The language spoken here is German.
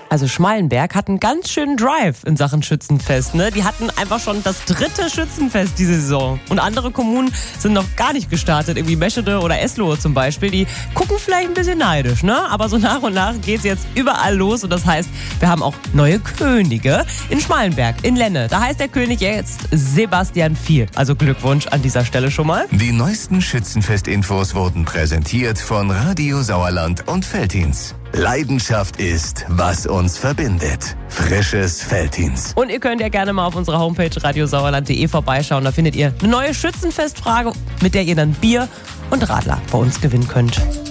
Also Schmallenberg hat einen ganz schönen Drive in Sachen Schützenfest. Ne? Die hatten einfach schon das 3. Schützenfest diese Saison. Und andere Kommunen sind noch gar nicht gestartet, irgendwie Meschede oder Eslohe zum Beispiel. Die gucken vielleicht ein bisschen neidisch, ne? Aber so nach und nach geht's jetzt überall los. Und das heißt, wir haben auch neue Könige in Schmallenberg, in Lenne. Da heißt der König jetzt Sebastian Viel. Also Glückwunsch an dieser Stelle schon mal. Die neuesten Schützenfest-Infos wurden präsentiert von Radio Sauerland und Veltins. Leidenschaft ist, was uns verbindet. Frisches Veltins. Und ihr könnt ja gerne mal auf unserer Homepage radiosauerland.de vorbeischauen. Da findet ihr eine neue Schützenfestfrage, mit der ihr dann Bier und Radler bei uns gewinnen könnt.